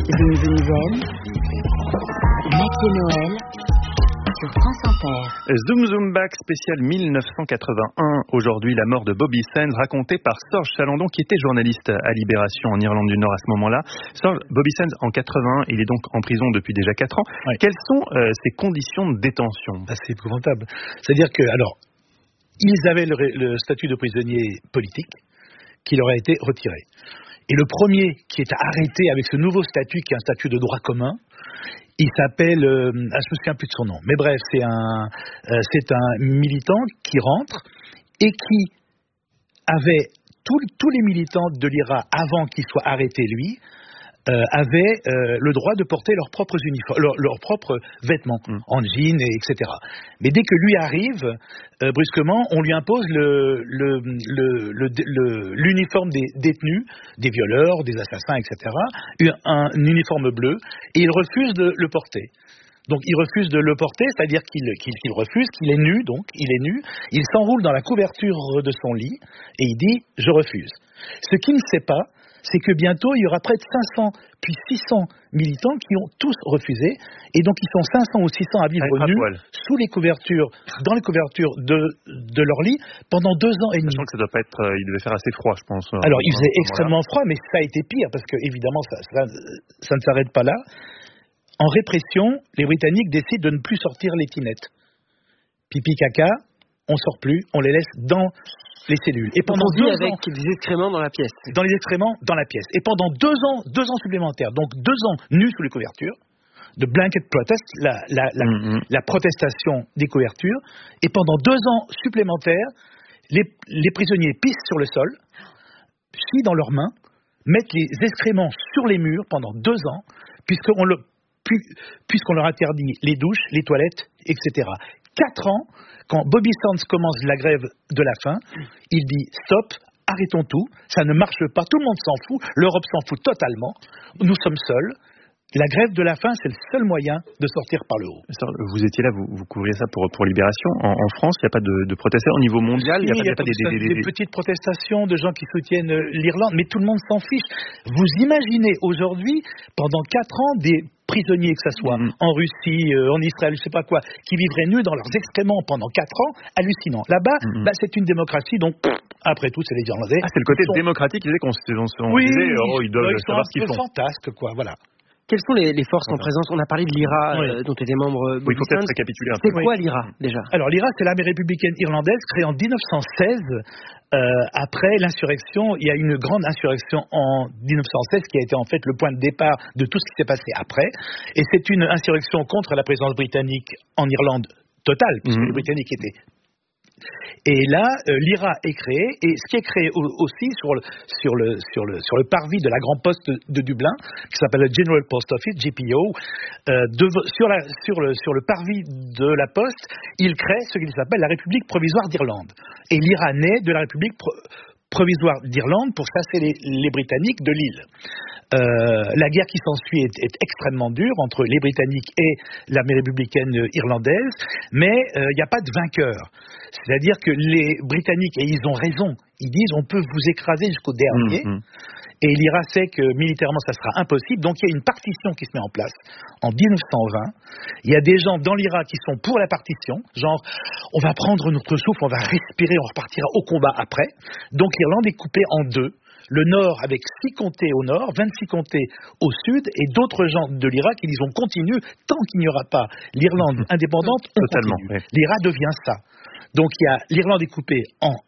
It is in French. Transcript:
Zoom Zoom Zen, Mathieu Noël sur France Inter. Zoom Zoom Back spécial 1981. Aujourd'hui, la mort de Bobby Sands, racontée par Serge Chalandon, qui était journaliste à Libération en Irlande du Nord à ce moment-là. Serge, Bobby Sands, en 81, il est donc en prison depuis déjà 4 ans. Oui. Quelles sont ses conditions de détention ? C'est épouvantable. C'est-à-dire que, ils avaient le statut de prisonnier politique qui leur a été retiré. Et le premier qui est arrêté avec ce nouveau statut, qui est un statut de droit commun, il s'appelle, je me souviens plus de son nom, mais bref, c'est un militant qui rentre et qui avait tous les militants de l'IRA avant qu'il soit arrêté lui, avaient le droit de porter leurs propres uniformes, leurs propres vêtements, en jean, etc. Mais dès que lui arrive, brusquement, on lui impose l'uniforme des détenus, des violeurs, des assassins, etc. Un uniforme bleu, et il refuse de le porter. Donc il refuse de le porter, c'est-à-dire qu'il refuse, qu'il est nu, donc il est nu, il s'enroule dans la couverture de son lit, et il dit « je refuse ». Ce qu'il ne sait pas, c'est que bientôt, il y aura près de 500, puis 600 militants qui ont tous refusé, et donc ils sont 500 ou 600 à vivre nus, sous les couvertures, dans les couvertures de leur lit, pendant 2 ans et demi. Sachant que ça doit pas être, il devait faire assez froid, je pense. Alors, il faisait extrêmement froid, mais ça a été pire, parce que, évidemment, ça ne s'arrête pas là. En répression, les Britanniques décident de ne plus sortir les tinettes. Pipi, caca, on sort plus, on les laisse dans les cellules. Et pendant 2 ans, avec des excréments dans la pièce. Dans les excréments dans la pièce. Et pendant 2 ans supplémentaires, donc 2 ans nus sous les couvertures, de blanket protest, la protestation des couvertures, et pendant 2 ans supplémentaires, les prisonniers pissent sur le sol, chient dans leurs mains, mettent les excréments sur les murs pendant 2 ans, puisqu'on leur interdit les douches, les toilettes, etc. 4 ans, quand Bobby Sands commence la grève de la faim, il dit « Stop, arrêtons tout, ça ne marche pas, tout le monde s'en fout, l'Europe s'en fout totalement, nous sommes seuls ». La grève de la faim, c'est le seul moyen de sortir par le haut. Vous étiez là, vous couvriez ça pour Libération. En France, il n'y a pas de protestations au niveau mondial. Il y a pas des petites protestations de gens qui soutiennent l'Irlande, mais tout le monde s'en fiche. Vous imaginez aujourd'hui, pendant 4 ans, des prisonniers, que ce soit en Russie, en Israël, je ne sais pas quoi, qui vivraient nus dans leurs excréments pendant 4 ans, hallucinant. Là-bas, c'est une démocratie, donc après tout, c'est les Irlandais. C'est le côté démocratique, ils disaient ils doivent savoir ce qu'ils font. C'est fantasque, quoi, voilà. Quelles sont les forces en présence ? On a parlé de l'IRA, dont était membre Bobby il faut peut-être récapituler un peu. C'est quoi l'IRA, déjà ? Alors, l'IRA, c'est l'armée républicaine irlandaise, créée en 1916. Après l'insurrection, il y a eu une grande insurrection en 1916, qui a été en fait le point de départ de tout ce qui s'est passé après. Et c'est une insurrection contre la présence britannique en Irlande totale, puisque les Britanniques étaient... Et là, l'IRA est créée, et ce qui est créé aussi sur le parvis de la Grande Poste de Dublin, qui s'appelle le General Post Office, GPO, sur le parvis de la Poste, il crée ce qu'il s'appelle la République provisoire d'Irlande. Et l'IRA naît de la République provisoire d'Irlande pour chasser les Britanniques de l'île. La guerre qui s'ensuit est extrêmement dure entre les Britanniques et l'armée républicaine irlandaise, mais il n'y a pas de vainqueur. C'est-à-dire que les Britanniques, et ils ont raison, ils disent on peut vous écraser jusqu'au dernier, et l'IRA sait que militairement ça sera impossible, donc il y a une partition qui se met en place en 1920. Il y a des gens dans l'IRA qui sont pour la partition, genre on va prendre notre souffle, on va respirer, on repartira au combat après. Donc l'Irlande est coupée en 2. Le Nord avec 6 comtés au nord, 26 comtés au sud, et d'autres gens de l'IRA qui disent on continue, tant qu'il n'y aura pas l'Irlande indépendante, on continue. L'IRA devient ça. Donc l'Irlande est coupée en